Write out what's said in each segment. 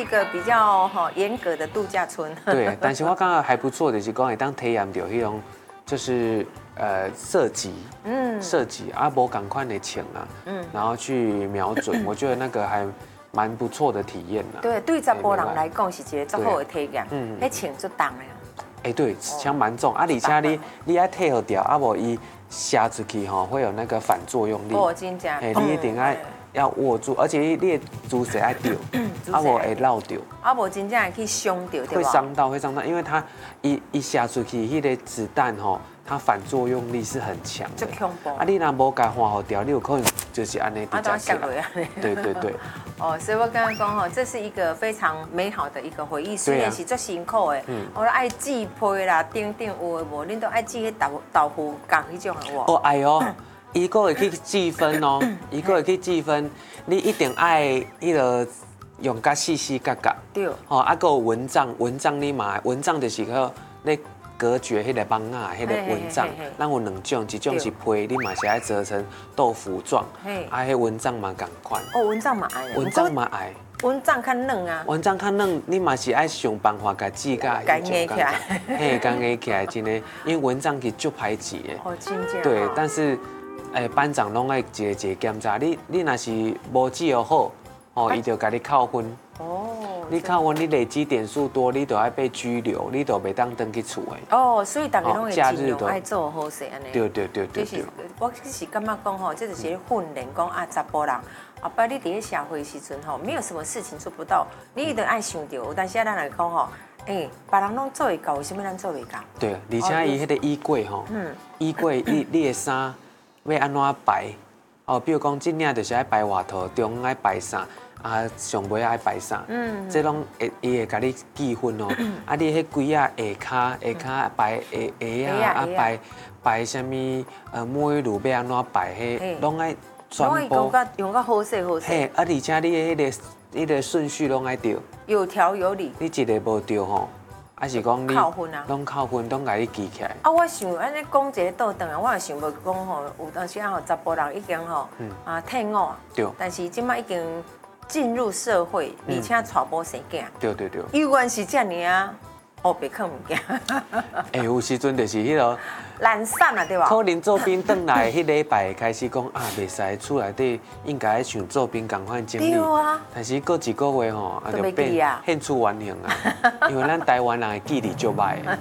个比较严格的度假村。 对，但是我感觉还不错的是讲会当体验到迄种就是射击，射击啊，无同款的枪啊，然后去瞄准，我觉得那个还蛮不错的体验啦。 对，对查甫人来讲是一个最好的体验，迄枪最重的。 哎，对，枪蛮重啊，而且你要配合掉，啊，无伊射出去吼会有那个反作用力。 哦，真正。 哎，你一定要握住，而且你的姿势要对，啊无会落掉。 啊无真正会去伤到，对吧？ 会伤到，因为它一射出去，迄个子弹吼，它反作用力是很强的。 足恐怖。 啊，你若无甲换好掉，你有可能就是安尼直接起来。对对对。 哦，所以我刚刚讲吼，这是一个非常美好的一个回忆，虽然是足辛苦的，我爱自配啦，顶有诶无，恁都爱自迄豆腐干迄种的无？ 哦，哎哟。伊个会去计分哦，伊个会去计分，你一定爱迄个用甲细格格。 对。 哦，啊个蚊帐你嘛，蚊帐就是个咧隔绝迄个蚊啊，迄个蚊帐。咱有两种，一种是配，你嘛是爱折成豆腐状，啊，迄蚊帐嘛共款。 哦，蚊帐嘛爱。 蚊帐嘛爱。 蚊帐较嫩啊。 蚊帐较嫩，你嘛是爱想办法甲指甲甲捏起来。 嘿，甲捏起来真的，因为蚊帐是足歹治的。 哦，真正。 对，但是。班长拢爱一个检查，你若是无记号好，哦，伊就甲你扣分。哦。你扣分，你累积点数多，你就要被拘留，你就袂当登去厝的。 哦，所以大家拢会尽量爱做好势安尼。 对。 就是我是感觉讲吼，这就是训练讲啊，查甫人后摆你伫咧社会时阵吼，没有什么事情做不到，你一定爱想到。有但是咱来讲吼，别人拢做会到，为什么咱做袂到？ 对，而且伊迄个衣柜吼，衣柜你的衫。要安怎摆？哦，比如讲，这领就是爱摆外套，中爱摆啥，啊，上尾爱摆啥，这拢伊会甲你记分哦。啊，你迄几啊下骹摆下啊，摆什么每路要安怎摆，迄拢爱全部用到好势。 嘿，啊，而且你的迄个顺序拢爱对， 有条有理。 你一个无对吼。还是讲你扣分啊， 拢扣分，拢甲你记起来。 啊，我想安尼讲一个倒转啊，我也想无讲吼，有当时啊吼，查甫人已经吼退伍啊，对，但是即摆已经进入社会，而且娶某生囝， 对， 有缘是这样啊，黑白藏物件。 有时阵就是迄个懒散啊，对吧？ 可能做兵转来，迄礼拜开始讲啊，袂使厝内底应该像做兵共款经历。 对啊。 但是过一个月吼，就变现出原形啊，因为咱台湾人的记忆足歹的，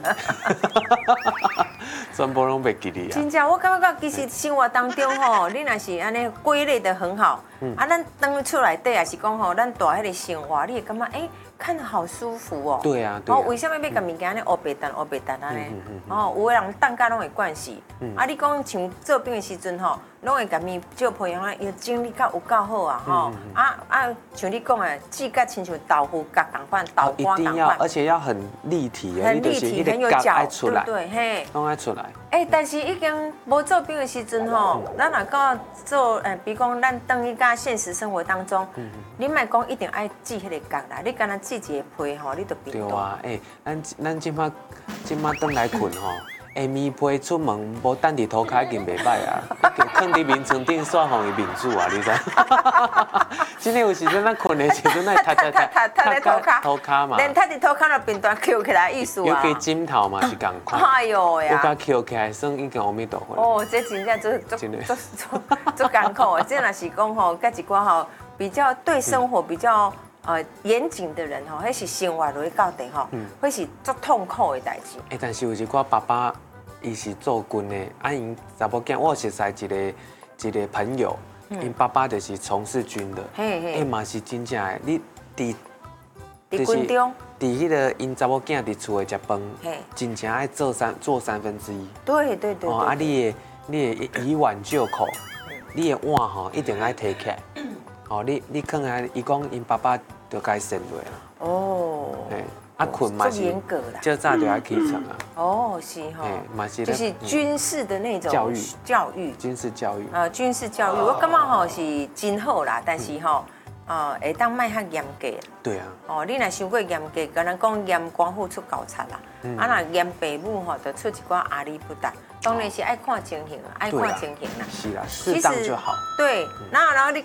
全部拢袂记哩啊。 真正，我感觉其实生活当中吼，你若是安尼归类的很好，咱当厝内底也是讲吼，咱住迄个生活，你会感觉看得好舒服哦。 对啊。 为什么要甲物件安尼黑白等安尼？有的人蛋甲拢会惯势。你讲像做兵的时阵吼，拢会甲面照培养伊精力有够好啊像你讲的，指甲亲像豆腐角同款，豆花同款。 一定要，而且要很立体很立体，很有角，对，嘿， 拢爱出来。 但是已经无做兵的时阵吼，咱若到做比如讲咱等于甲现实生活当中，你莫讲一定爱记迄个角啦，你干那记一个批吼，你就变大。 对啊，咱今摆转来困吼。下暝陪出门，无等伫涂骹已经袂歹啊！放伫眠床顶煞互伊面子啊！你知？真诶有时阵咱困的时阵，咱踏咧涂骹嘛， 连踏伫涂骹都变段翘起来意思啊！ 尤其枕头嘛是共款。 哎呦呀！ 有甲翘起来，算已经阿弥陀佛。 哦，这真正足艰苦。这若是讲吼，甲一寡吼比较对生活比较严谨的人吼，迄是生活落去到底吼，迄是足痛苦的代志。 但是有一寡爸爸。伊是做军的，因查某囝，我熟悉一个朋友，因爸爸就是从事军的，嘛是真正的。你伫军中， 伫迄个因查某囝伫厝的食饭，真正爱做三分之一。 对。 啊，你的以碗就口，你的碗吼一定爱摕起来。哦，你放下，伊讲因爸爸就该省落啦。哦。困嘛是，较早就要起床啊。 哦，是哈， 嘛是， 就是军事的那种教育， 军事教育。 军事教育，我感觉吼是真好啦，但是吼，会当卖较严格。 对啊。 你若伤过严格，敢若讲严官府出高差啦，若严爸母吼，就出一寡阿里不达。当然是爱看情形，爱看情形啦。 是啦，适当就好。 对，然后你